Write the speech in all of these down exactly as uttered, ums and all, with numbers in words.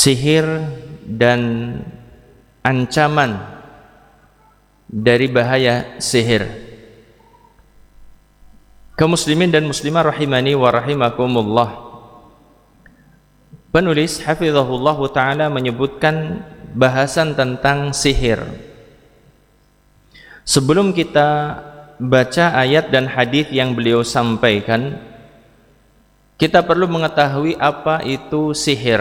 sihir dan ancaman dari bahaya sihir. Kaum muslimin dan muslimah rahimani wa rahimakumullah, penulis hafizahullah ta'ala menyebutkan bahasan tentang sihir. Sebelum kita baca ayat dan hadis yang beliau sampaikan, kita perlu mengetahui apa itu sihir.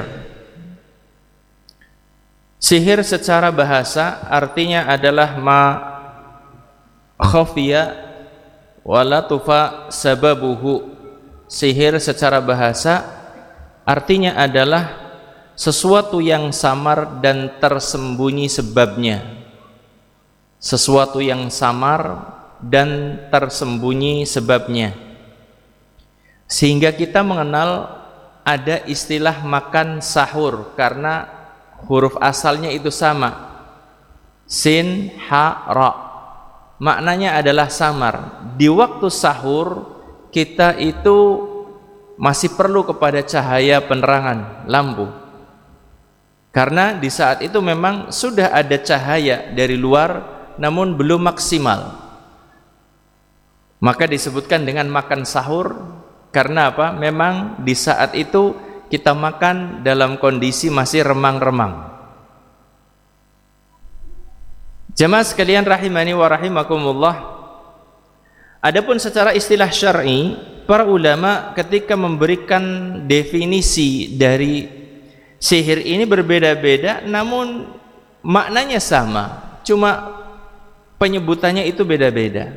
Sihir secara bahasa artinya adalah ma khafiya wala tufa sababuhu. Sihir secara bahasa artinya adalah sesuatu yang samar dan tersembunyi sebabnya. Sesuatu yang samar dan tersembunyi sebabnya. Sehingga kita mengenal ada istilah makan sahur karena huruf asalnya itu sama, sin, ha, ra. Maknanya adalah samar. Di waktu sahur kita itu masih perlu kepada cahaya penerangan lampu, karena di saat itu memang sudah ada cahaya dari luar namun belum maksimal. Maka disebutkan dengan makan sahur. Karena apa? Memang di saat itu kita makan dalam kondisi masih remang-remang. Jemaah sekalian rahimani wa rahimakumullah, adapun secara istilah syar'i, para ulama ketika memberikan definisi dari sihir ini berbeda-beda, namun maknanya sama, cuma penyebutannya itu beda-beda.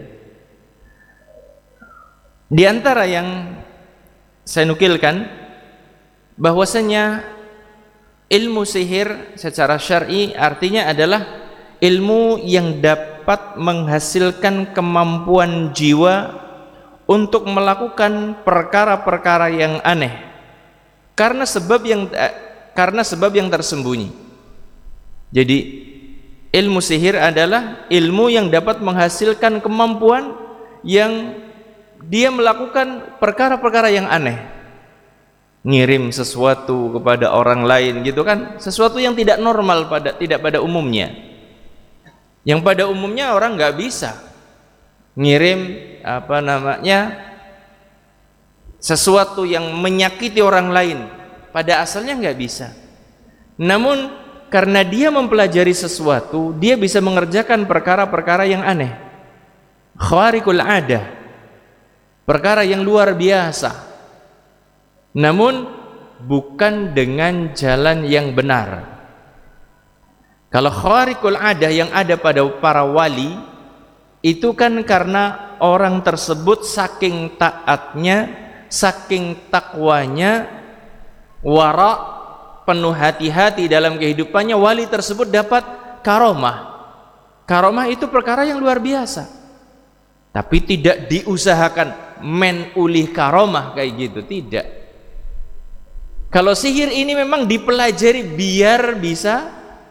Di antara yang saya nukilkan bahwasanya ilmu sihir secara syar'i artinya adalah ilmu yang dapat menghasilkan kemampuan jiwa untuk melakukan perkara-perkara yang aneh karena sebab yang karena sebab yang tersembunyi. Jadi ilmu sihir adalah ilmu yang dapat menghasilkan kemampuan yang dia melakukan perkara-perkara yang aneh, ngirim sesuatu kepada orang lain gitu kan, sesuatu yang tidak normal pada tidak pada umumnya, yang pada umumnya orang nggak bisa ngirim apa namanya sesuatu yang menyakiti orang lain, pada asalnya nggak bisa. Namun karena dia mempelajari sesuatu, dia bisa mengerjakan perkara-perkara yang aneh, khawariqul adah, perkara yang luar biasa, namun bukan dengan jalan yang benar. Kalau khawariqul adah yang ada pada para wali itu kan karena orang tersebut saking taatnya, saking takwanya, wara, penuh hati-hati dalam kehidupannya, wali tersebut dapat karomah. Karomah itu perkara yang luar biasa, tapi tidak diusahakan men ulih karomah kayak gitu, tidak. Kalau sihir ini memang dipelajari biar bisa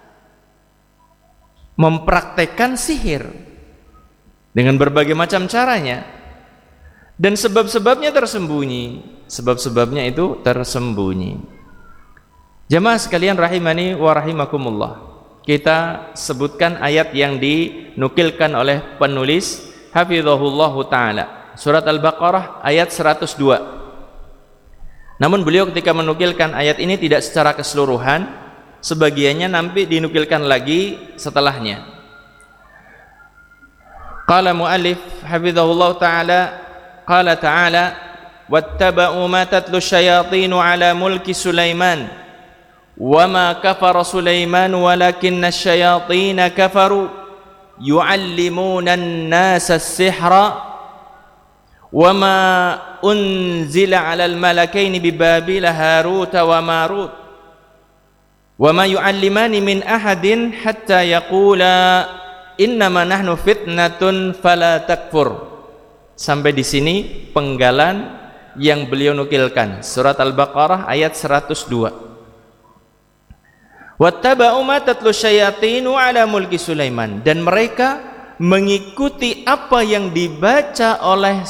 mempraktekkan sihir dengan berbagai macam caranya, dan sebab-sebabnya tersembunyi. Sebab-sebabnya itu tersembunyi. Jemaah sekalian rahimani wa rahimakumullah, kita sebutkan ayat yang dinukilkan oleh penulis hafizahullahu ta'ala, surat Al-Baqarah ayat seratus dua. Namun beliau ketika menukilkan ayat ini tidak secara keseluruhan, sebagiannya nanti dinukilkan lagi setelahnya. Qala muallif hafizahullahu ta'ala, qala ta'ala wattaba'u ma tatlu syayatinu ala mulki Sulaiman wa ma kafara Sulaiman walakinna syayatina kafaru yu'allimuna an-nasa as-sihra wa ma unzila 'alal malakaini bi Babila Harut wa Marut wa ma yu'allimani min ahadin hatta yaqula innama nahnu fitnatun fala takfur. Sampai di sini penggalan yang beliau nukilkan, surat Al-Baqarah ayat seratus dua. Wattaba'u ma tatlu syayatinu 'ala mulki Sulaiman, dan mereka mengikuti apa yang dibaca oleh